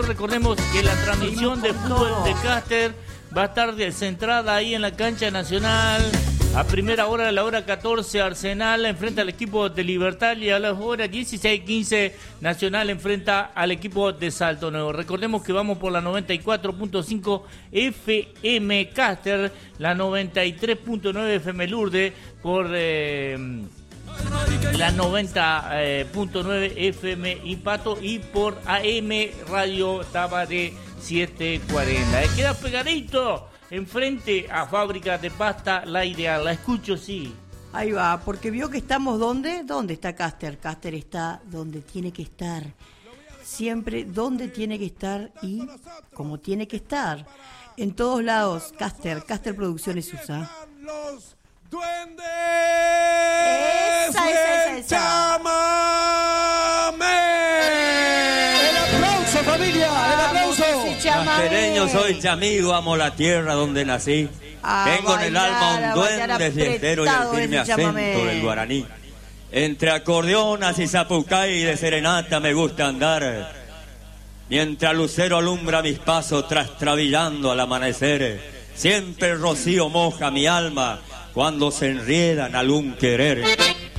Recordemos que la transmisión de fútbol de Caster va a estar centrada ahí en la cancha nacional. A primera hora, a la hora 14, Arsenal enfrenta al equipo de Libertad y a las horas 16:15, Nacional enfrenta al equipo de Salto Nuevo. Recordemos que vamos por la 94.5 FM Caster, la 93.9 FM Lourdes, por la 90.9 FM Impato y por AM Radio Tabaré 740. Queda pegadito enfrente a Fábrica de Pasta La Ideal. La escucho, sí. Ahí va, porque vio que estamos ¿dónde? ¿Dónde está Caster? Caster está donde tiene que estar. Siempre donde tiene que estar y como tiene que estar. En todos lados, Caster Producciones USA. Los duendes. Esa. ¡Chámame! ¡El aplauso, familia! ¡El aplauso! Castereño soy, chamigo, amo la tierra donde nací. Tengo en el alma un duende fiestero y el firme acento del guaraní. Entre acordeonas y zapucay y de serenata me gusta andar. Mientras lucero alumbra mis pasos trastabillando al amanecer. Siempre el rocío moja mi alma cuando se enriedan algún querer.